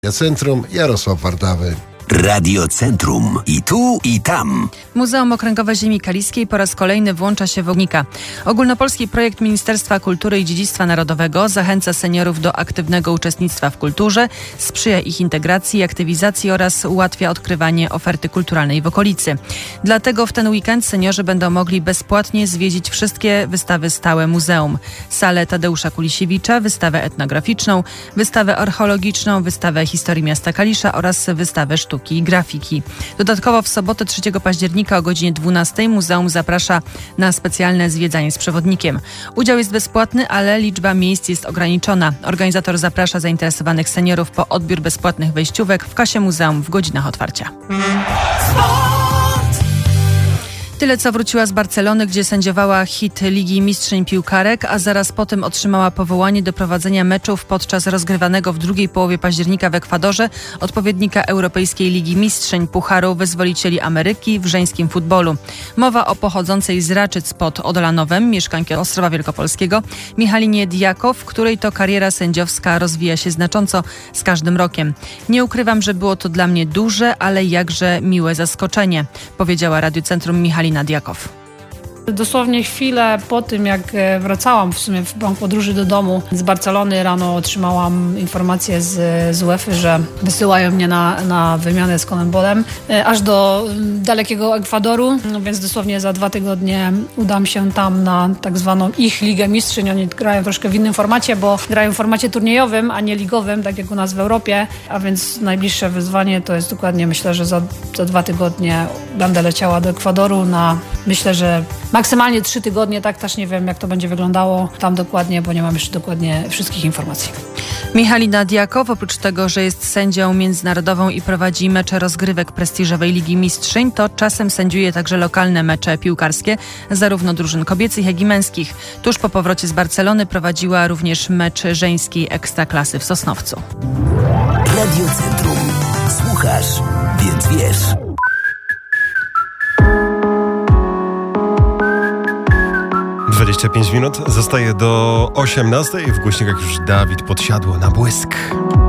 Centrum Jarosław Wardawy. Radio Centrum. I tu, i tam. Muzeum Okręgowe Ziemi Kaliskiej po raz kolejny włącza się w ognika. Ogólnopolski projekt Ministerstwa Kultury i Dziedzictwa Narodowego zachęca seniorów do aktywnego uczestnictwa w kulturze, sprzyja ich integracji i aktywizacji oraz ułatwia odkrywanie oferty kulturalnej w okolicy. Dlatego w ten weekend seniorzy będą mogli bezpłatnie zwiedzić wszystkie wystawy stałe muzeum. Salę Tadeusza Kulisiewicza, wystawę etnograficzną, wystawę archeologiczną, wystawę historii miasta Kalisza oraz wystawę sztuki i grafiki. Dodatkowo w sobotę 3 października o godzinie 12 muzeum zaprasza na specjalne zwiedzanie z przewodnikiem. Udział jest bezpłatny, ale liczba miejsc jest ograniczona. Organizator zaprasza zainteresowanych seniorów po odbiór bezpłatnych wejściówek w kasie muzeum w godzinach otwarcia. Tyle, co wróciła z Barcelony, gdzie sędziowała hit Ligi Mistrzyń Piłkarek, a zaraz po tym otrzymała powołanie do prowadzenia meczów podczas rozgrywanego w drugiej połowie października w Ekwadorze odpowiednika Europejskiej Ligi Mistrzyń Pucharu Wyzwolicieli Ameryki w żeńskim futbolu. Mowa o pochodzącej z Raczyc pod Odolanowem, mieszkanki Ostrowa Wielkopolskiego, Michalinie Diakow, której to kariera sędziowska rozwija się znacząco z każdym rokiem. Nie ukrywam, że było to dla mnie duże, ale jakże miłe zaskoczenie, powiedziała Radiu Centrum Michalina Diakow. Dosłownie chwilę po tym, jak wracałam w sumie w bank podróży do domu z Barcelony, rano otrzymałam informację z UEFA, że wysyłają mnie na wymianę z Conmebólem aż do dalekiego Ekwadoru, więc dosłownie za 2 tygodnie udam się tam na tak zwaną ich Ligę Mistrzyń. Oni grają troszkę w innym formacie, bo grają w formacie turniejowym, a nie ligowym, tak jak u nas w Europie, a więc najbliższe wyzwanie to jest dokładnie, myślę, że za 2 tygodnie będę leciała do Ekwadoru na, myślę, że maksymalnie 3 tygodnie, tak też nie wiem, jak to będzie wyglądało tam dokładnie, bo nie mam jeszcze dokładnie wszystkich informacji. Michalina Diakow, oprócz tego, że jest sędzią międzynarodową i prowadzi mecze rozgrywek prestiżowej Ligi Mistrzyń, to czasem sędziuje także lokalne mecze piłkarskie, zarówno drużyn kobiecych, jak i męskich. Tuż po powrocie z Barcelony prowadziła również mecz żeńskiej Ekstraklasy w Sosnowcu. Radio Centrum. Słuchasz, więc wiesz. 25 minut, zostaje do 18. W głośnikach już Dawid Podsiadło na błysk.